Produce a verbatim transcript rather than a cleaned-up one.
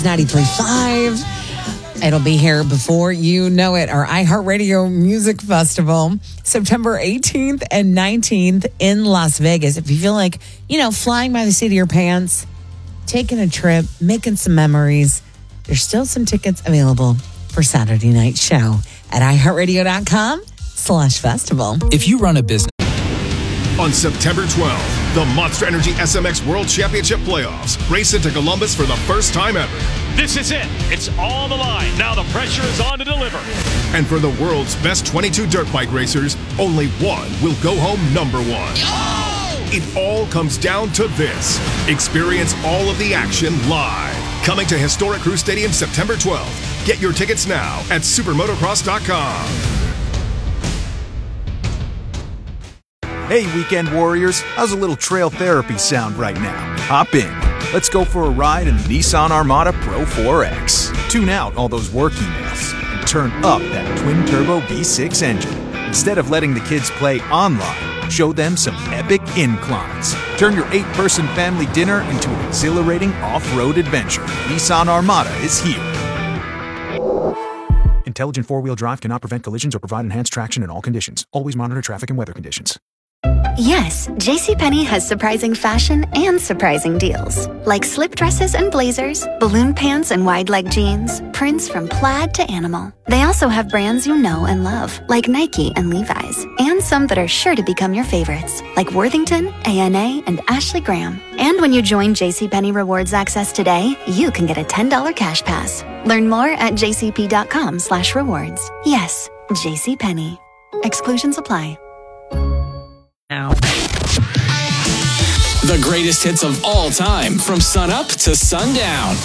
ninety-three point five. It'll be here before you know it. Our iHeartRadio Music Festival, September eighteenth and nineteenth in Las Vegas. If you feel like, you know, flying by the seat of your pants, taking a trip, making some memories, there's still some tickets available for Saturday night show at iHeartRadio.com slash festival. If you run a business. On September twelfth, the Monster Energy S M X World Championship Playoffs race into Columbus for the first time ever. This is it. It's all on the line. Now the pressure is on to deliver. And for the world's best twenty-two dirt bike racers, only one will go home number one. Oh! It all comes down to this. Experience all of the action live. Coming to historic Crew Stadium September twelfth. Get your tickets now at supermotocross dot com. Hey, weekend warriors, how's a little trail therapy sound right now? Hop in. Let's go for a ride in the Nissan Armada Pro four X. Tune out all those work emails and turn up that twin-turbo V six engine. Instead of letting the kids play online, show them some epic inclines. Turn your eight-person family dinner into an exhilarating off-road adventure. Nissan Armada is here. Intelligent four-wheel drive cannot prevent collisions or provide enhanced traction in all conditions. Always monitor traffic and weather conditions. Yes, JCPenney has surprising fashion and surprising deals. Like slip dresses and blazers, balloon pants and wide leg jeans, prints from plaid to animal. They also have brands you know and love, like Nike and Levi's, and some that are sure to become your favorites, like Worthington, A N A, and Ashley Graham. And when you join JCPenney Rewards Access today, you can get a ten dollars cash pass. Learn more at jcp.com slash rewards. Yes, JCPenney. Exclusions apply. Now. The greatest hits of all time from sunup to sundown.